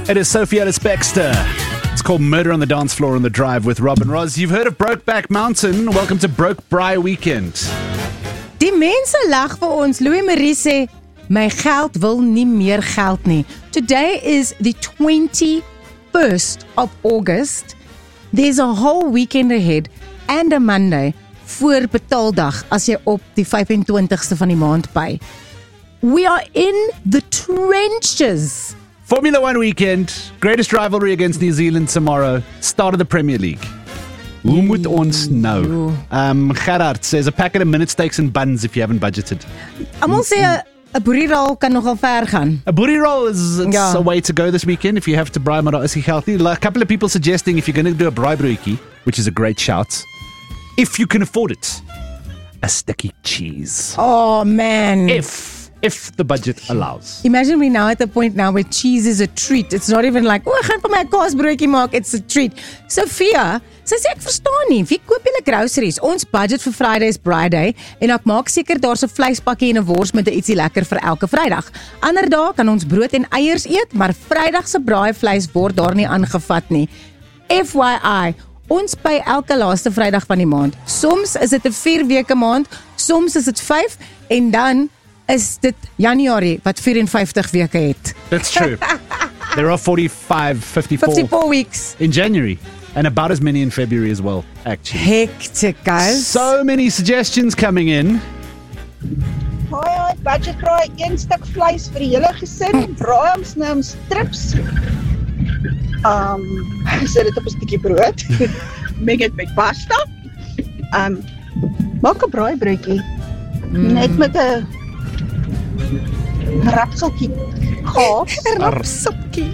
It is Sophie Ellis-Bextor. It's called Murder on the Dance Floor on the Drive with Rob and Roz. You've heard of Brokeback Mountain. Welcome to Brokebraai Weekend. Die mense lag vir ons. Louis Marie sê, my geld wil nie meer geld nie. Today is the 21st of August. There's a whole weekend ahead and a Monday voor betaaldag as jy op die 25ste van die maand by. We are in the trenches. Formula One weekend. Greatest rivalry against New Zealand tomorrow. Start of the Premier League. Hoe moet ons nou? Gerard says a packet of minute steaks and buns if you haven't budgeted. Almal sê 'n boerie roll kan nogal ver gaan. A booty roll is a way to go this weekend if you have to braai, maar daar is nie geld nie. A couple of people suggesting if you're going to do a braaibroodjie, which is a great shout, if you can afford it, a sticky cheese. Oh man. If the budget allows. Imagine we now at the point now where cheese is a treat. It's not even like, ek gaan vir my kaasbroodjie maak, it's a treat. Sophia, sy sê ek verstaan nie, wie koop julle groceries? Ons budget vir Friday is Braai Day en ek maak seker daar's 'n vleispakkie en 'n wors met 'n ietsie lekker vir elke Vrydag. Ander dae kan ons brood en eiers eet, maar Vrydag se braaivleis word daar nie aangevat nie. FYI, ons by elke laaste Vrydag van die maand. Soms is dit 'n 4 weke maand, soms is dit 5 en dan is dit Januarie wat 54 weke het. That's true. There are 54 weeks in January and about as many in February as well, actually. Hectic, guys. So many suggestions coming in. Hoi, budget braai, 1 stuk vleis vir die hele gesin, braams, strips. Sit dit op 'n stukkie brood. Meng dit met pasta. Maak 'n braaibroodjie. Net met 'n rapsokkie. Rapsokkie.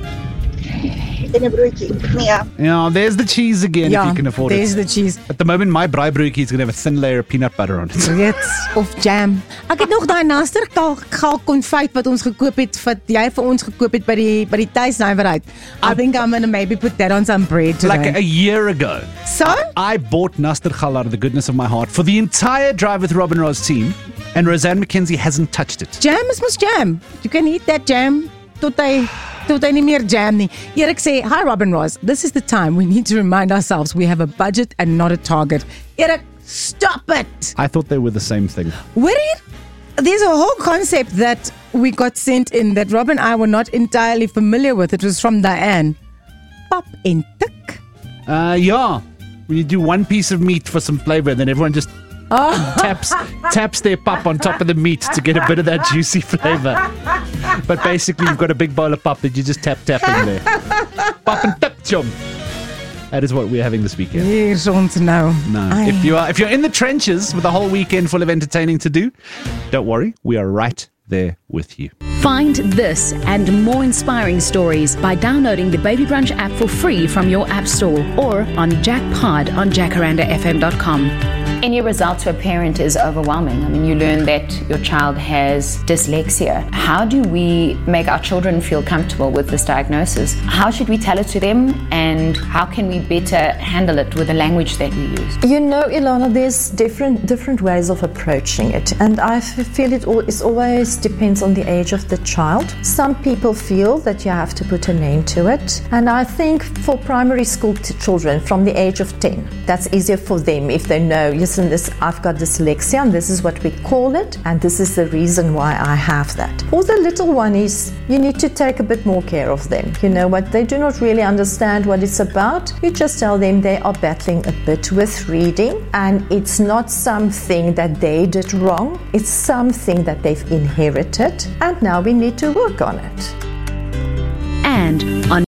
En 'n broodjie. Ja. Yeah, there's the cheese again if you can afford there's it. the cheese. At the moment, my braaibroodjie is going to have a thin layer of peanut butter on it. Reeds of jam. Ek het nog daai naster gaal konfyt wat ons gekoop het, wat jy vir ons gekoop het by die tuisnywerheid. I think I'm going to maybe put that on some bread today. Like a year ago. So? I bought Nastergal out of the goodness of my heart for the entire Drive with Rob and Roz team, and Roseanne McKenzie hasn't touched it. Jam is mos jam. You can eat that jam tot hy nie meer jam nie. Erik sê, hi Robin Ross, this is the time we need to remind ourselves we have a budget and not a target. Erik, stop it! I thought they were the same thing. There's a whole concept that we got sent in that Rob and I were not entirely familiar with. It was from Diane. Pap en tik. Yeah. When you do one piece of meat for some flavor, then everyone just taps their pap on top of the meat to get a bit of that juicy flavor. But basically, you've got a big bowl of pap that you just tap in there. Pap and tap, chum. That is what we're having this weekend. Here's ons nou. No. If you're in the trenches with a whole weekend full of entertaining to do, don't worry, we are right there with you. Find this and more inspiring stories by downloading the Baby Brunch app for free from your app store or on Jackpod on jacarandafm.com. Any result to a parent is overwhelming. I mean, you learn that your child has dyslexia. How do we make our children feel comfortable with this diagnosis? How should we tell it to them, and how can we better handle it with the language that we use? You know, Ilana, there's different ways of approaching it, and I feel it always depends on the age of the child. Some people feel that you have to put a name to it, and I think for primary school children from the age of 10, that's easier for them if they know, listen, I've got dyslexia and this is what we call it, and this is the reason why I have that. For the little one is, you need to take a bit more care of them. You know what, they do not really understand what it's about. You just tell them they are battling a bit with reading, and it's not something that they did wrong, it's something that they've inherited, and now we need to work on it. And on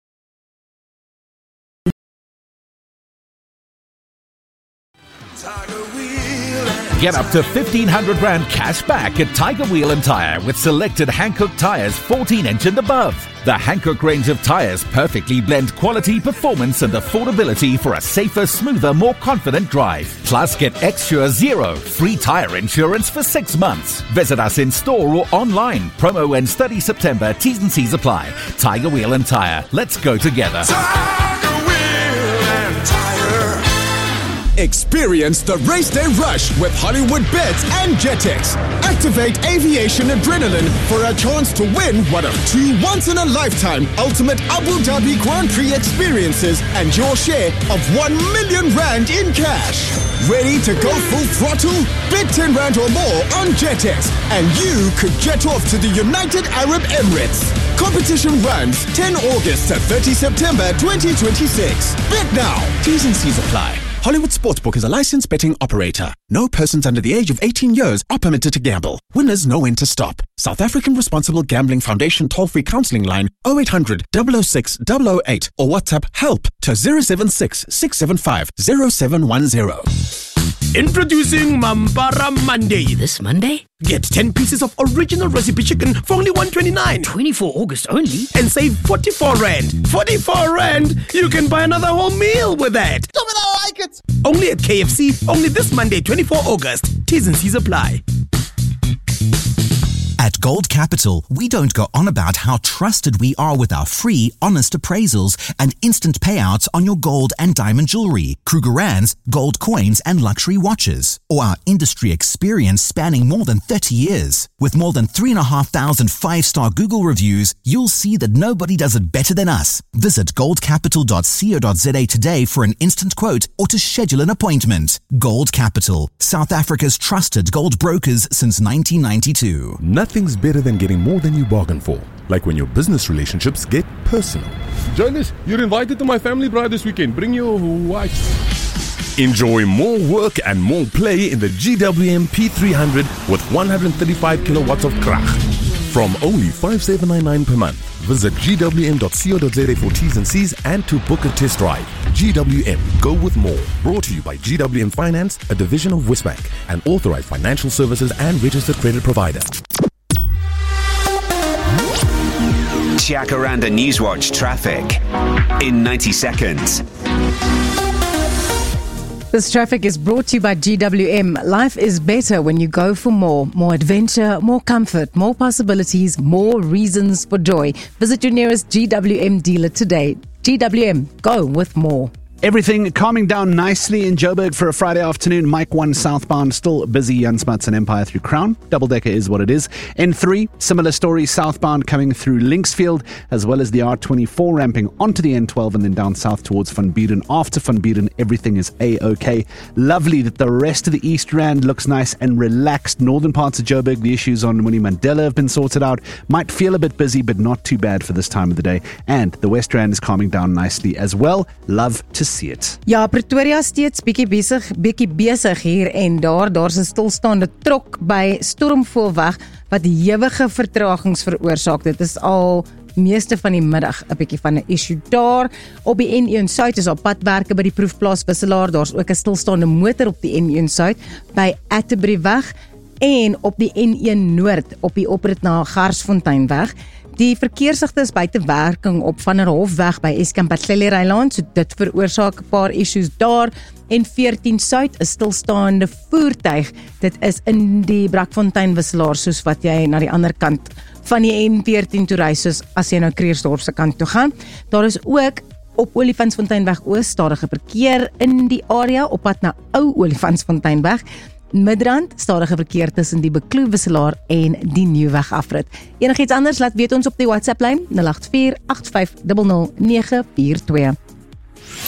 Get up to 1,500 Rand cash back at Tiger Wheel and Tire with selected Hankook tires 14-inch and above. The Hankook range of tires perfectly blend quality, performance and affordability for a safer, smoother, more confident drive. Plus, get Xsure Zero free tire insurance for 6 months. Visit us in store or online. Promo ends 30 September. T's and C's apply. Tiger Wheel and Tire. Let's go together. Tiger Wheel and Tire. Experience the race day rush with Hollywood Bets and Jetex. Activate aviation adrenaline for a chance to win one of 2 once-in-a-lifetime ultimate Abu Dhabi Grand Prix experiences and your share of 1 million rand in cash. Ready to go full throttle? Bet 10 rand or more on Jetex and you could jet off to the United Arab Emirates. Competition runs 10 August to 30 September 2026. Bet now. T's and C's apply. Hollywood Sportsbook is a licensed betting operator. No persons under the age of 18 years are permitted to gamble. Winners know when to stop. South African Responsible Gambling Foundation toll-free counselling line 0800 006 008 or WhatsApp help to 076 675 0710. Introducing Mampara Monday. This Monday? Get 10 pieces of original recipe chicken for only 129. 24 August only? And save 44 rand. 44 rand? You can buy another whole meal with that. Stop it, I like it. Only at KFC, only this Monday, 24 August. T's and C's apply. At Gold Capital, we don't go on about how trusted we are with our free, honest appraisals and instant payouts on your gold and diamond jewelry, Krugerrands, gold coins and luxury watches, or our industry experience spanning more than 30 years. With more than 3,500 five-star Google reviews, you'll see that nobody does it better than us. Visit goldcapital.co.za today for an instant quote or to schedule an appointment. Gold Capital, South Africa's trusted gold brokers since 1992. Nothing's better than getting more than you bargained for. Like when your business relationships get personal. Jonas, you're invited to my family bride this weekend. Bring your wife. Enjoy more work and more play in the GWM P300 with 135 kilowatts of krag. From only 5,799 per month. Visit gwm.co.za for T's and C's and to book a test drive. GWM, go with more. Brought to you by GWM Finance, a division of Westbank, an authorized financial services and registered credit provider. Jacaranda Newswatch traffic in 90 seconds. This traffic is brought to you by GWM. Life is better when you go for more. More adventure, more comfort, more possibilities, more reasons for joy. Visit your nearest GWM dealer today. GWM, go with more. Everything calming down nicely in Joburg for a Friday afternoon. Mike 1 southbound, still busy. Jan Smuts and Empire through Crown. Double-decker is what it is. N3, similar story, southbound coming through Linksfield, as well as the R24 ramping onto the N12 and then down south towards Van Buren. After Van Buren, everything is A-OK. Lovely that the rest of the East Rand looks nice and relaxed. Northern parts of Joburg, the issues on Winnie Mandela have been sorted out. Might feel a bit busy, but not too bad for this time of the day. And the West Rand is calming down nicely as well. Love to see it. Ja, Pretoria steeds bietjie besig hier en daar's 'n stilstaande trok by Stormvoelweg wat ewige vertragings veroorsaak. Dit is al meeste van die middag 'n bietjie van 'n issue daar. Op die N1 Suid is al padwerke by die proefplaas Wisselaar. Daar's ook 'n stilstaande motor op die N1 Suid by Atterbury-weg en op die N1 Noord op die oprit na Garsfonteinweg. Die verkeersligte is buite werking op Van der Hofweg by Eskamp Eiland, so dit veroorsaak 'n paar issues daar. En 14 Suid is stilstaande voertuig. Dit is in die Brakfontein Wisselaar, soos wat jy na die ander kant van die N14 toe ry, soos as jy nou Kreersdorp se kant toe gaan. Daar is ook op Olifantsfonteinweg Oos stadige verkeer in die area op pad na Ou Olifantsfonteinweg. Midrand, stadige verkeer tussen die Bekloo Wisselaar en die Nieuwweg afrit. Enigiets anders, laat weet ons op die WhatsApp lyn 084 8500 942.